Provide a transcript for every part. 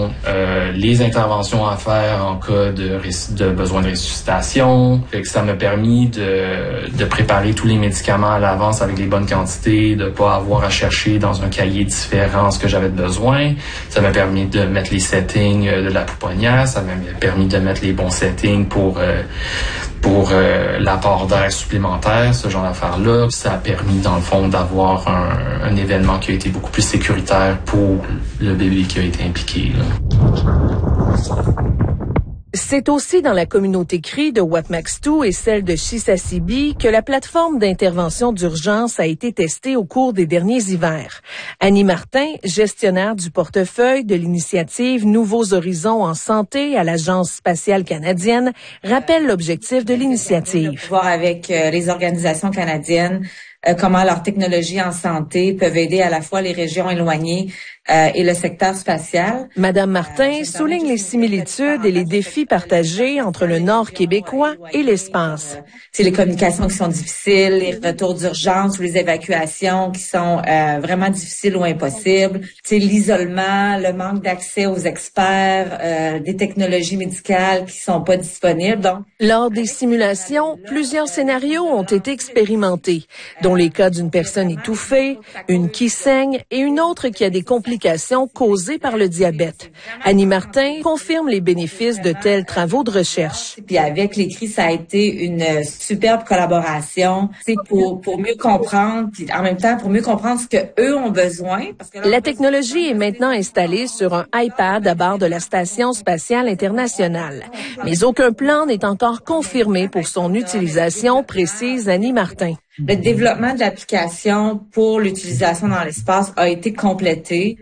réanimation, les interventions à faire en cas de besoin de ressuscitation. Fait que ça m'a permis de préparer tous les médicaments à l'avance avec les bonnes quantités, de pas avoir à chercher dans un cahier différent ce que j'avais besoin. Ça m'a permis de mettre les settings de la pouponnière, ça m'a permis de mettre les bons settings pour l'apport d'air supplémentaire, ce genre d'affaires-là. Ça a permis, dans le fond, d'avoir un événement qui a été beaucoup plus sécuritaire pour le bébé qui a été impliqué, là. C'est aussi dans la communauté CRI de Wapmax-2 et celle de Chisasibi que la plateforme d'intervention d'urgence a été testée au cours des derniers hivers. Annie Martin, gestionnaire du portefeuille de l'initiative Nouveaux Horizons en santé à l'Agence spatiale canadienne, rappelle l'objectif de l'initiative. Voir avec les organisations canadiennes comment leurs technologies en santé peuvent aider à la fois les régions éloignées et le secteur spatial. Madame Martin souligne les similitudes et les défis partagés entre le Nord québécois et l'espace. C'est les communications qui sont difficiles, les retours d'urgence ou les évacuations qui sont vraiment difficiles ou impossibles. C'est l'isolement, le manque d'accès aux experts, des technologies médicales qui sont pas disponibles. Donc, lors des simulations, plusieurs scénarios ont été expérimentés, dont les cas d'une personne étouffée, une qui saigne et une autre qui a des complications causées par le diabète. Annie Martin confirme les bénéfices de tels travaux de recherche. Puis avec les CRI, ça a été une superbe collaboration, c'est pour mieux comprendre, puis en même temps pour mieux comprendre ce que eux ont besoin. Parce que la technologie est maintenant installée sur un iPad à bord de la Station spatiale internationale, mais aucun plan n'est encore confirmé pour son utilisation, précise Annie Martin. Le développement de l'application pour l'utilisation dans l'espace a été complété.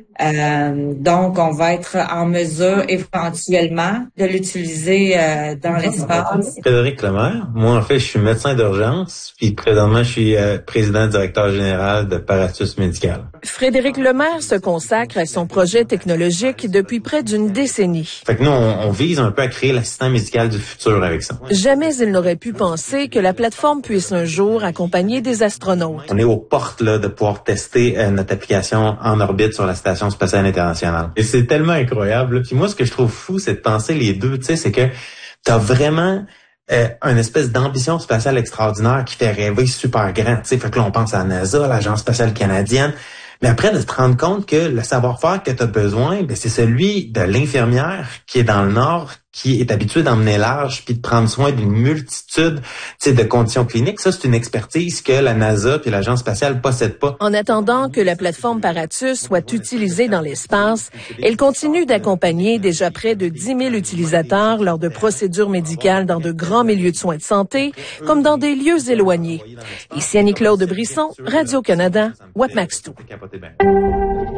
Donc, on va être en mesure éventuellement de l'utiliser dans l'espace. Frédéric Lemaire. Moi, en fait, je suis médecin d'urgence, puis présentement, je suis président-directeur général de Paratus Médical. Frédéric Lemaire se consacre à son projet technologique depuis près d'une décennie. Fait que nous, on vise un peu à créer l'assistant médical du futur avec ça. Jamais il n'aurait pu penser que la plateforme puisse un jour accompagner des astronautes. On est aux portes là de pouvoir tester notre application en orbite sur la Station spatiale internationale. Et c'est tellement incroyable. Puis moi, ce que je trouve fou, c'est de penser les deux. Tu sais, c'est que t'as vraiment une espèce d'ambition spatiale extraordinaire qui fait rêver super grand. Tu sais, fait que là, on pense à la NASA, l'Agence spatiale canadienne. Mais après, de te rendre compte que le savoir-faire que tu as besoin, ben, c'est celui de l'infirmière qui est dans le Nord, qui est habituée d'emmener large puis de prendre soin d'une multitude de conditions cliniques. Ça, c'est une expertise que la NASA puis l'Agence spatiale possèdent pas. En attendant que la plateforme Paratus soit utilisée dans l'espace, elle continue d'accompagner déjà près de 10 000 utilisateurs lors de procédures médicales dans de grands milieux de soins de santé, comme dans des lieux éloignés. Ici Annie-Claude Brisson, Radio-Canada, Wapmax-2.